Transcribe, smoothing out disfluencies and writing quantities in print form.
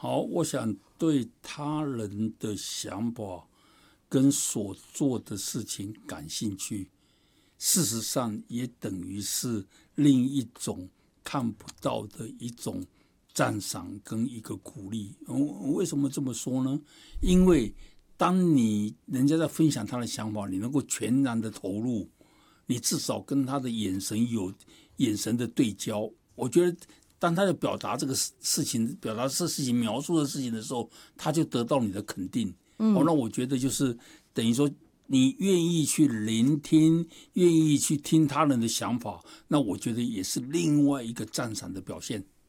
好，我想对他人的想法跟所做的事情感兴趣，事实上也等于是另一种看不到的一种赞赏跟一个鼓励。为什么这么说呢？因为当人家在分享他的想法，你能够全然的投入，你至少跟他的眼神有眼神的对焦。我觉得当他在表达这个事情、表达这事情、描述的事情的时候，他就得到你的肯定。那我觉得就是等于说，你愿意去聆听，愿意去听他人的想法，那我觉得也是另外一个赞赏的表现。